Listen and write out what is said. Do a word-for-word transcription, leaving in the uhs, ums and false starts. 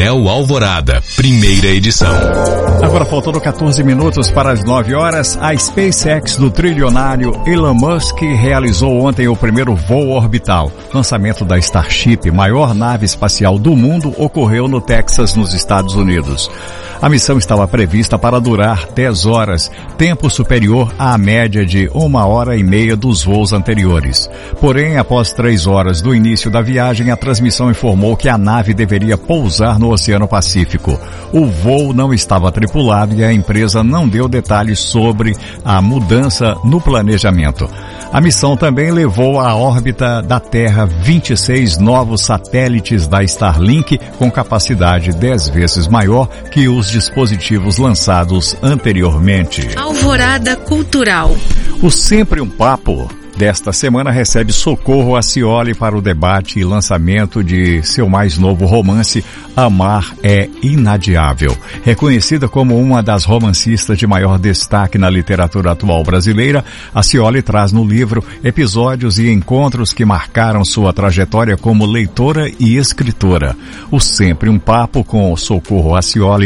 Painel Alvorada, primeira edição. Agora faltando quatorze minutos para as nove horas, a SpaceX do trilionário Elon Musk realizou ontem o primeiro voo orbital. Lançamento da Starship, maior nave espacial do mundo, ocorreu no Texas, nos Estados Unidos. A missão estava prevista para durar dez horas, tempo superior à média de uma hora e meia dos voos anteriores. Porém, após três horas do início da viagem, a transmissão informou que a nave deveria pousar no Oceano Pacífico. O voo não estava tripulado e a empresa não deu detalhes sobre a mudança no planejamento. A missão também levou à órbita da Terra vinte e seis novos satélites da Starlink com capacidade dez vezes maior que os dispositivos lançados anteriormente. Alvorada Cultural. O Sempre um Papo desta semana recebe Socorro Acioli para o debate e lançamento de seu mais novo romance, Amar é Inadiável. Reconhecida como uma das romancistas de maior destaque na literatura atual brasileira, Acioli traz no livro episódios e encontros que marcaram sua trajetória como leitora e escritora. O Sempre um Papo com Socorro Acioli